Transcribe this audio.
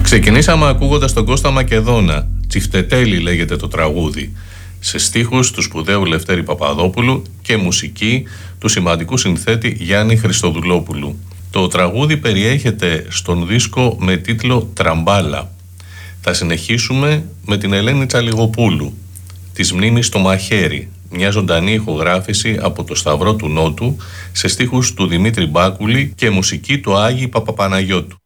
Ξεκινήσαμε ακούγοντας τον Κώστα Μακεδόνα. Τσιφτετέλη λέγεται το τραγούδι. Σε στίχους του σπουδαίου Λευτέρη Παπαδόπουλου και μουσική του σημαντικού συνθέτη Γιάννη Χριστοδουλόπουλου. Το τραγούδι περιέχεται στον δίσκο με τίτλο «Τραμπάλα». Θα συνεχίσουμε με την Ελένη Τσαλιγοπούλου, της μνήμης στο μαχαίρι, μια ζωντανή ηχογράφηση από το Σταυρό του Νότου σε στίχους του Δημήτρη Μπάκουλη και μουσική του Άγιη Παπαπαναγιώτου.